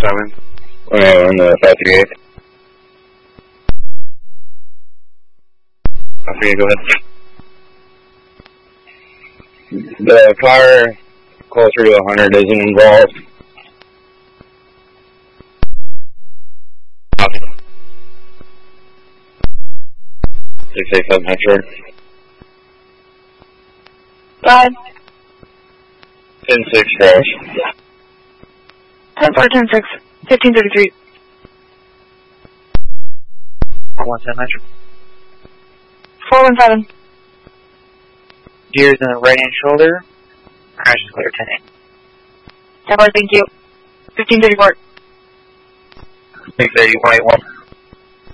1 the 538. Okay, go ahead. The car closer to 100 isn't involved. Okay. 687 Metro. 5. 10-6 crash. 10-4, 10-6, 1533. 417 Metro. 417. Gears in the right hand shoulder. Crash is clear, 10-8. 10-4, thank you. 1534. 680, 181.